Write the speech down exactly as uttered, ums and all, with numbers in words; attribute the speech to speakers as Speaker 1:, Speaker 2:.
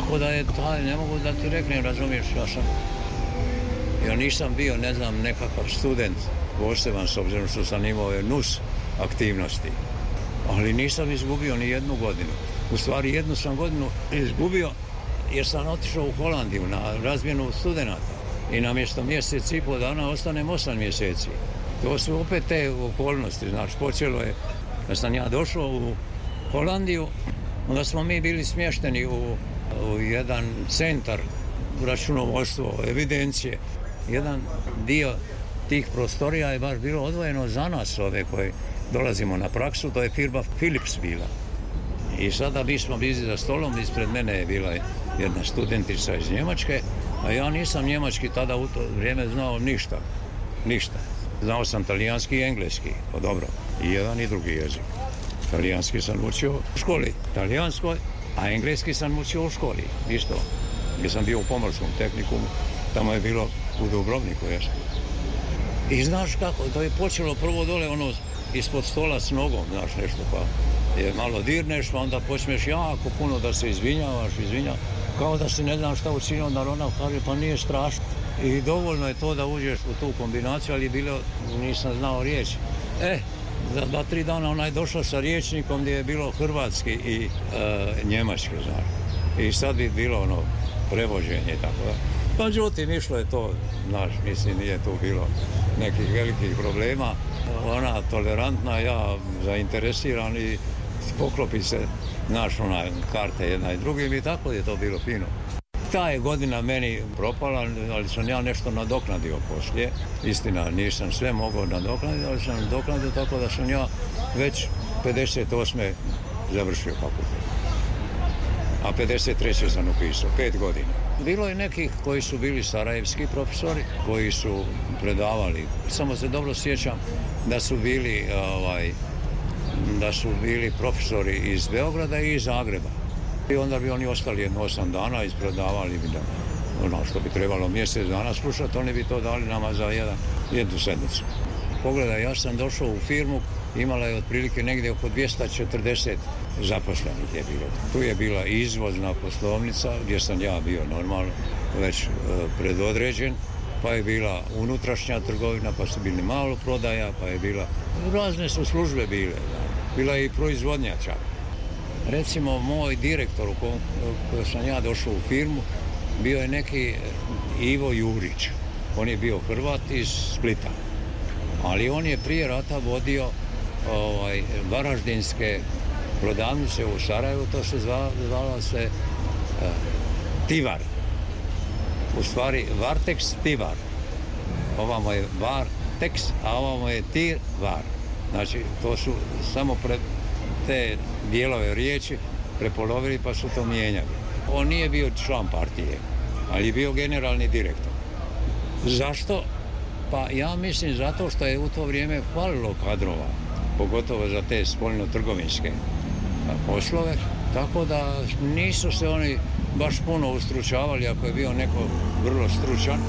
Speaker 1: Tako da je taj, ne mogu da ti reknem, razumiješ, ja sam, ja nisam bio, ne znam, nekakav student poseban, s obzirom što sam imao nus aktivnosti, ali nisam izgubio ni jednu godinu. U stvari jednu sam godinu izgubio jer sam otišao u Holandiju na razmjenu studenata i na mjesto mjesec i pol dana ostanem osam mjeseci. To su opet te okolnosti, znači počelo je da sam ja došao u Holandiju, onda smo mi bili smješteni u, u jedan centar računovodstvo, evidencije. Jedan dio tih prostorija je baš bilo odvojeno za nas, ove koji dolazimo na praksu, to je firma Philips bila. I sada mi smo bili za stolom, ispred mene je bila jedna studentica iz Njemačke, a ja nisam njemački tada u to vrijeme znao ništa, ništa. Znao sam talijanski i engleski, pa dobro, i jedan i drugi jezik. Talijanski sam učio u školi, talijanskoj, a engleski sam učio u školi, isto. Gdje sam bio u pomorskom tehnikumu, tamo je bilo u Dubrovniku, jesmo. I znaš kako, to je počelo prvo dole ono ispod stola s nogom, znaš nešto, pa je malo dirneš, pa onda počneš jako puno da se izvinjavaš, izvinjavaš, kao da si ne znam šta učinio, da ona kaže pa nije strašno. I dovoljno je to da uđeš u tu kombinaciju, ali bilo, nisam znao riječi. E, za dva, tri dana ona je došla sa riječnikom gdje je bilo hrvatski i e, njemački, znaš. I sad bi bilo ono prevođenje i tako da. Pa međutim, išlo je to, znaš, mislim, nije tu bilo nekih velikih problema. Ona tolerantna, ja zainteresiran i poklopi se, znaš, ona karte jedna i drugim i tako je to bilo fino. Ta je godina meni propala, ali sam ja nešto nadoknadio poslije. Istina, nisam sve mogao nadoknaditi, ali sam nadoknadio tako da sam ja već pedeset osme završio fakultet. A pedeset treće sam upisao, pet godina. Bilo je nekih koji su bili sarajevski profesori, koji su predavali. Samo se dobro sjećam da su bili, ovaj, da su bili profesori iz Beograda i iz Zagreba. I onda bi oni ostali jedno osam dana, ispredavali bi da, ono što bi trebalo mjesec dana slušati, oni bi to dali nama za jedan, jednu sedmicu. Pogledaj, ja sam došao u firmu, imala je otprilike negdje oko dvjesto četrdeset zaposlenih je bilo. Tu je bila izvozna poslovnica gdje sam ja bio normalno već e, predodređen, pa je bila unutrašnja trgovina, pa su bili malo prodaja, pa je bila, razne su službe bile, da. Bila je i proizvodnja čak. Recimo, moj direktor u kojem sam ja došao u firmu bio je neki Ivo Jurić. On je bio Hrvat iz Splita, ali on je prije rata vodio ovaj, varaždinske prodavnice u Sarajevu, to se zvala, zvala se uh, Tivar. U stvari Varteks Tivar. Ovamo je Varteks, a ovamo je Tivar. Znači, to su samo pre, te dijelove riječi prepolovili pa su to mijenjali. On nije bio član partije, ali je bio generalni direktor. Zašto? Pa ja mislim zato što je u to vrijeme falilo kadrova, pogotovo za te spoljno-trgovinske poslove, tako da nisu se oni baš puno ustručavali ako je bio neko vrlo stručan.